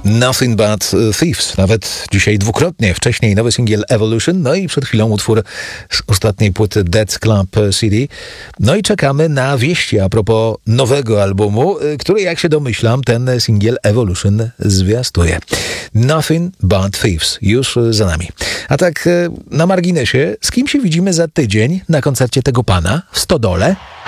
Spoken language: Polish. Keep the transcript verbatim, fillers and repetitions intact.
Nothing But Thieves. Nawet dzisiaj dwukrotnie. Wcześniej nowy singiel Evolution, no i przed chwilą utwór z ostatniej płyty Dead Club C D. No i czekamy na wieści a propos nowego albumu, który, jak się domyślam, ten singiel Evolution zwiastuje. Nothing But Thieves już za nami. A tak na marginesie, z kim się widzimy za tydzień na koncercie tego pana w Stodole?